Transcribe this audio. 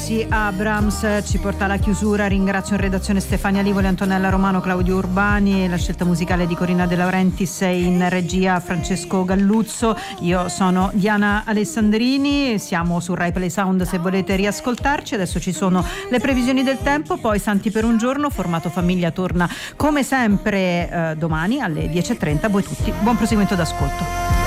J.C. Abrams ci porta alla chiusura. Ringrazio in redazione Stefania Livoli, Antonella Romano, Claudio Urbani, la scelta musicale di Corina De Laurentiis e in regia Francesco Galluzzo. Io sono Diana Alessandrini, siamo su Rai Play Sound se volete riascoltarci. Adesso ci sono le previsioni del tempo, poi Santi per un giorno, formato famiglia torna come sempre domani alle 10:30. A voi tutti buon proseguimento d'ascolto.